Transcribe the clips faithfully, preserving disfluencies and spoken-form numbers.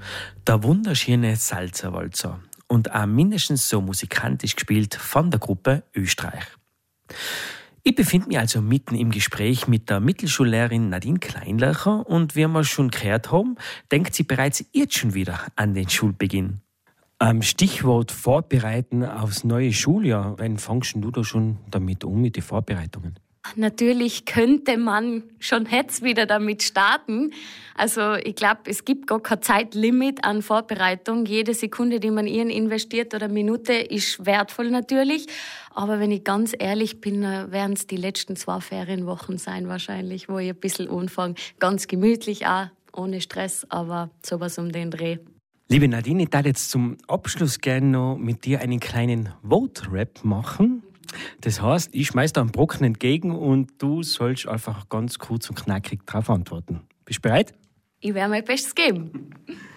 Der wunderschöne Salzerwalzer und auch mindestens so musikantisch gespielt von der Gruppe Österreich. Ich befinde mich also mitten im Gespräch mit der Mittelschullehrerin Nadine Kleinlöcher und wie wir schon gehört haben, denkt sie bereits jetzt schon wieder an den Schulbeginn. Ähm, Stichwort Vorbereiten aufs neue Schuljahr. Wann fängst du da schon damit um, mit den Vorbereitungen? Natürlich könnte man schon jetzt wieder damit starten. Also ich glaube, es gibt gar kein Zeitlimit an Vorbereitung. Jede Sekunde, die man ihren investiert oder Minute, ist wertvoll natürlich. Aber wenn ich ganz ehrlich bin, werden es die letzten zwei Ferienwochen sein wahrscheinlich, wo ich ein bisschen anfange. Ganz gemütlich auch, ohne Stress, aber sowas um den Dreh. Liebe Nadine, ich darf jetzt zum Abschluss gerne noch mit dir einen kleinen Vote-Rap machen. Das heißt, ich schmeiß da einen Brocken entgegen und du sollst einfach ganz kurz und knackig darauf antworten. Bist du bereit? Ich werde mein Bestes geben.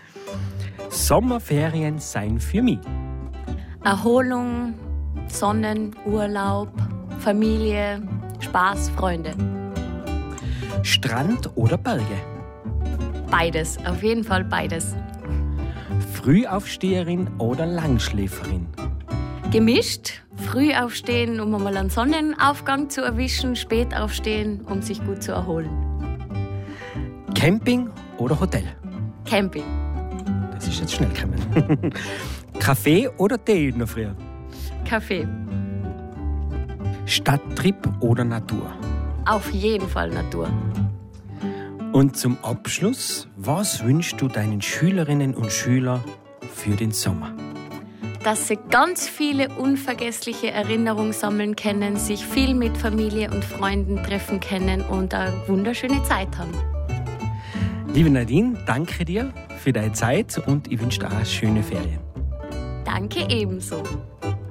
Sommerferien seien für mich Erholung, Sonnen, Urlaub, Familie, Spaß, Freunde. Strand oder Berge? Beides, auf jeden Fall beides. Frühaufsteherin oder Langschläferin? Gemischt. Früh aufstehen, um einmal einen Sonnenaufgang zu erwischen, spät aufstehen, um sich gut zu erholen. Camping oder Hotel? Camping. Das ist jetzt schnell gekommen. Kaffee oder Tee in der Früh? Kaffee. Stadttrip oder Natur? Auf jeden Fall Natur. Und zum Abschluss, was wünschst du deinen Schülerinnen und Schülern für den Sommer? Dass sie ganz viele unvergessliche Erinnerungen sammeln können, sich viel mit Familie und Freunden treffen können und eine wunderschöne Zeit haben. Liebe Nadine, danke dir für deine Zeit und ich wünsche dir auch schöne Ferien. Danke ebenso.